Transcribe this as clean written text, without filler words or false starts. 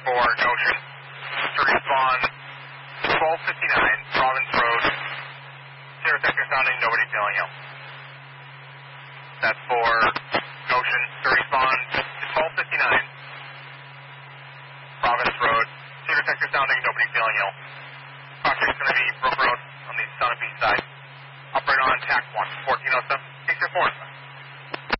for Goshen to respond 1259 Province Road. Zero sector sounding, nobody feeling ill. That's for Goshen to respond to 1259 Province Road. Zero sector sounding, nobody feeling ill. Crossing's going to be Brook Road on the Sunapee side. Operator on TAC 1, 1407, 6 4.